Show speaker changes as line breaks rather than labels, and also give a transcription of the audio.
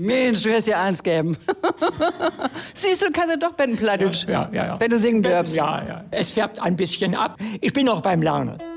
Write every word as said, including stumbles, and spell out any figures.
Mensch, du hast ja eins geben. Siehst du, du kannst ja doch Bettenplattdeutsch,
Ja, ja, ja.
wenn du singen darfst.
Ja, ja. Es färbt ein bisschen ab. Ich bin noch beim Lernen.